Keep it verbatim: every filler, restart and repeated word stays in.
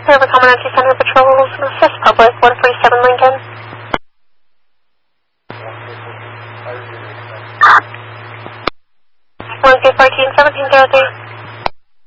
River Commonwealth Center Patrols and Assist Public, one forty-seven Lincoln. one two fourteen, seventeen zero three.